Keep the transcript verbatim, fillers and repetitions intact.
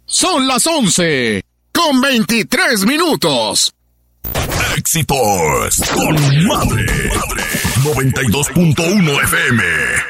Son las once con veintitrés minutos. Éxitos con Madre, Madre noventa y dos punto uno F M.